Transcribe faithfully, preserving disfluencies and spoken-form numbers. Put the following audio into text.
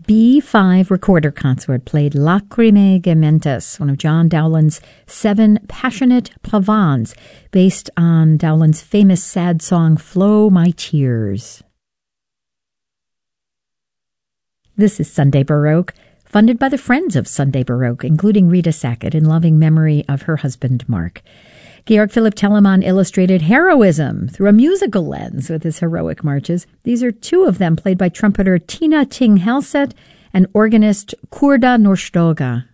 B five Recorder Consort played Lacrimae Gementes, one of John Dowland's seven passionate pavans, based on Dowland's famous sad song Flow My Tears. This is Sunday Baroque, funded by the Friends of Sunday Baroque, including Rita Sackett, in loving memory of her husband, Mark. Georg Philipp Telemann illustrated heroism through a musical lens with his heroic marches. These are two of them played by trumpeter Tina Ting-Helset and organist Kurda Norstoga.